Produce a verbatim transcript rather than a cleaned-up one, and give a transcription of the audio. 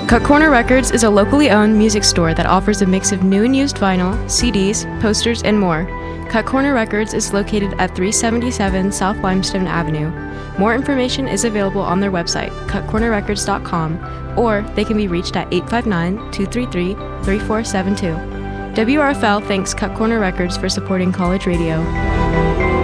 Cut Corner Records is a locally owned music store that offers a mix of new and used vinyl, C Ds, posters, and more. Cut Corner Records is located at three seventy-seven South Limestone Avenue. More information is available on their website, cut corner records dot com, or they can be reached at eight five nine, two three three, three four seven two. W R F L thanks Cut Corner Records for supporting college radio.